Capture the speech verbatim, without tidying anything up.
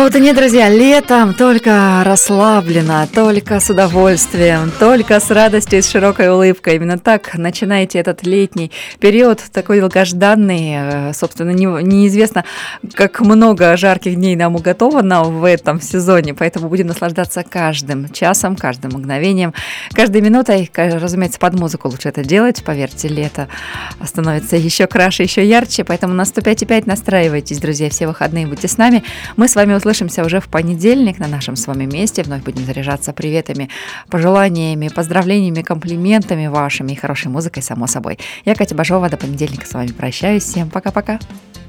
А вот и нет, друзья, летом только расслабленно, только с удовольствием, только с радостью и с широкой улыбкой. Именно так начинайте этот летний период, такой долгожданный. Собственно, не, неизвестно, как много жарких дней нам уготовано в этом сезоне, поэтому будем наслаждаться каждым часом, каждым мгновением, каждой минутой. Разумеется, под музыку лучше это делать, поверьте, лето становится еще краше, еще ярче, поэтому на сто пять и пять настраивайтесь, друзья, все выходные будьте с нами. Мы с вами услышимся уже в понедельник на нашем с вами месте. Вновь будем заряжаться приветами, пожеланиями, поздравлениями, комплиментами вашими и хорошей музыкой, само собой. Я, Катя Бажова, до понедельника с вами прощаюсь. Всем пока-пока.